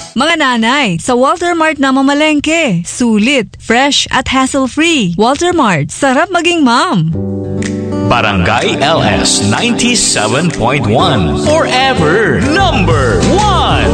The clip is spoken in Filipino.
Mga nanay, sa Walter Mart na mamalengke. Sulit, fresh at hassle-free. Walter Mart, sarap maging mom. Barangay LS 97.1 Forever #1